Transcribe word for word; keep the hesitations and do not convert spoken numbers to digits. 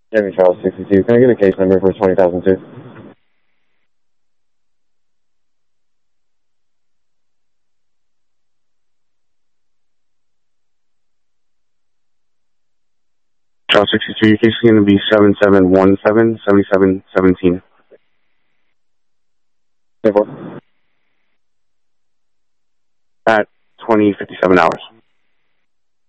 Chevy Charles sixty-two. Can I get a case number for twenty thousand two? Charles sixty-two, your case is going to be seven seven one seven, seven seven one seven. At twenty fifty-seven hours.